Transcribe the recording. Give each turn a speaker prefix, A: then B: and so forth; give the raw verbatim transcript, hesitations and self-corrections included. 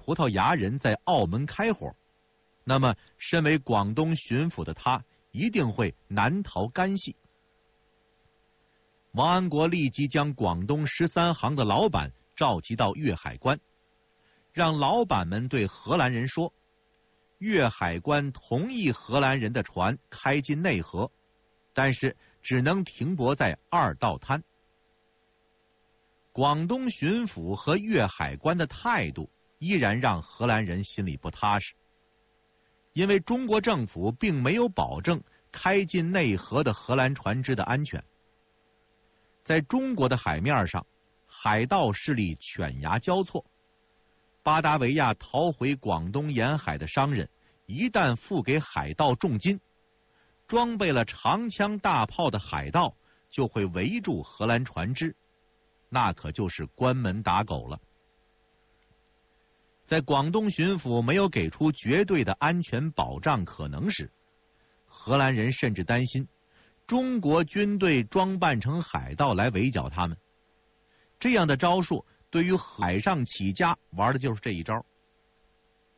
A: 葡萄牙人在澳门开火，那么身为广东巡抚的他一定会难逃干系。王安国立即将广东十三行的老板召集到粤海关，让老板们对荷兰人说，粤海关同意荷兰人的船开进内河，但是只能停泊在二道滩。广东巡抚和粤海关的态度依然让荷兰人心里不踏实，因为中国政府并没有保证开进内河的荷兰船只的安全。在中国的海面上，海盗势力犬牙交错，巴达维亚逃回广东沿海的商人一旦付给海盗重金，装备了长枪大炮的海盗就会围住荷兰船只，那可就是关门打狗了。在广东巡抚没有给出绝对的安全保障可能时，荷兰人甚至担心中国军队装扮成海盗来围剿他们。这样的招数对于海上起家玩的就是这一招。